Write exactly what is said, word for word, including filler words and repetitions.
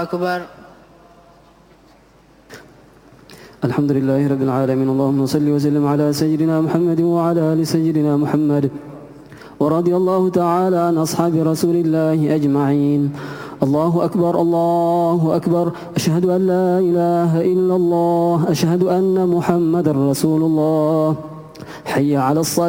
أكبر. الحمد لله رب العالمين. اللهم صل وسلم على سيدنا محمد وعلى آل سيدنا محمد، ورضي الله تعالى عن أصحاب رسول الله أجمعين. الله أكبر الله أكبر، أشهد أن لا إله إلا الله، أشهد أن محمد رسول الله. حي على الصلاة.